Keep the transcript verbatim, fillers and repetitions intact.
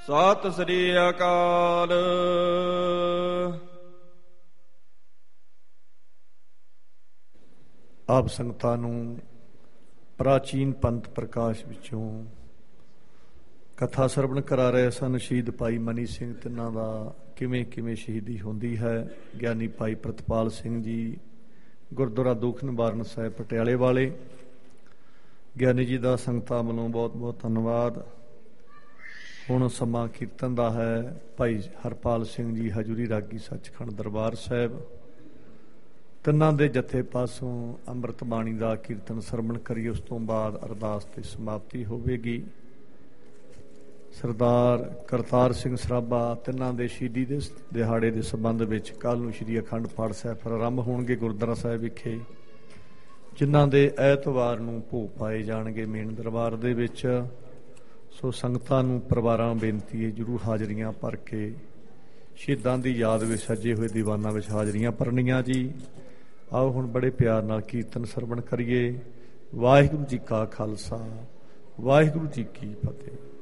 ਸਤਿ ਸ੍ਰੀ ਅਕਾਲ। ਆਪ ਸੰਗਤਾਂ ਨੂੰ ਪ੍ਰਾਚੀਨ ਪੰਥ ਪ੍ਰਕਾਸ਼ ਵਿੱਚੋਂ ਕਥਾ ਸਰਵਣ ਕਰਾ ਰਹੇ ਸਨ। ਸ਼ਹੀਦ ਭਾਈ ਮਨੀ ਸਿੰਘ ਤਿੰਨਾਂ ਦਾ ਕਿਵੇਂ ਕਿਵੇਂ ਸ਼ਹੀਦੀ ਹੁੰਦੀ ਹੈ। ਗਿਆਨੀ ਭਾਈ ਪ੍ਰਤਪਾਲ ਸਿੰਘ ਜੀ ਗੁਰਦੁਆਰਾ ਦੁੱਖ ਨਿਵਾਰਨ ਸਾਹਿਬ ਪਟਿਆਲੇ ਵਾਲੇ, ਗਿਆਨੀ ਜੀ ਦਾ ਸੰਗਤਾਂ ਵੱਲੋਂ ਬਹੁਤ ਬਹੁਤ ਧੰਨਵਾਦ। ਹੁਣ ਸਮਾਂ ਕੀਰਤਨ ਦਾ ਹੈ। ਭਾਈ ਹਰਪਾਲ ਸਿੰਘ ਜੀ ਹਜ਼ੂਰੀ ਰਾਗੀ ਸੱਚਖੰਡ ਦਰਬਾਰ ਸਾਹਿਬ, ਤਿੰਨਾਂ ਦੇ ਜਥੇ ਪਾਸੋਂ ਅੰਮ੍ਰਿਤ ਬਾਣੀ ਦਾ ਕੀਰਤਨ ਸਰਵਣ ਕਰੀਏ। ਉਸ ਤੋਂ ਬਾਅਦ ਅਰਦਾਸ ਤੇ ਸਮਾਪਤੀ ਹੋਵੇਗੀ। ਸਰਦਾਰ ਕਰਤਾਰ ਸਿੰਘ ਸਰਾਭਾ ਤਿੰਨਾਂ ਦੇ ਸ਼ਹੀਦੀ ਦੇ ਦਿਹਾੜੇ ਦੇ ਸੰਬੰਧ ਵਿੱਚ ਕੱਲ੍ਹ ਨੂੰ ਸ਼੍ਰੀ ਅਖੰਡ ਪਾਠ ਸਾਹਿਬ ਆਰੰਭ ਹੋਣਗੇ ਗੁਰਦੁਆਰਾ ਸਾਹਿਬ ਵਿਖੇ, ਜਿਨ੍ਹਾਂ ਦੇ ਐਤਵਾਰ ਨੂੰ ਭੋਗ ਪਾਏ ਜਾਣਗੇ ਮੇਨ ਦਰਬਾਰ ਦੇ ਵਿੱਚ। ਸੋ ਸੰਗਤਾਂ ਨੂੰ ਪਰਿਵਾਰਾਂ ਬੇਨਤੀ ਹੈ ਜ਼ਰੂਰ ਹਾਜ਼ਰੀਆਂ ਭਰ ਕੇ ਸ਼ਹੀਦਾਂ ਦੀ ਯਾਦ ਵਿੱਚ ਸੱਜੇ ਹੋਏ ਦੀਵਾਨਾਂ ਵਿੱਚ ਹਾਜ਼ਰੀਆਂ ਭਰਨੀਆਂ ਜੀ। ਆਓ ਹੁਣ ਬੜੇ ਪਿਆਰ ਨਾਲ ਕੀਰਤਨ ਸਰਵਣ ਕਰੀਏ। ਵਾਹਿਗੁਰੂ ਜੀ ਕਾ ਖਾਲਸਾ, ਵਾਹਿਗੁਰੂ ਜੀ ਕੀ ਫਤਿਹ।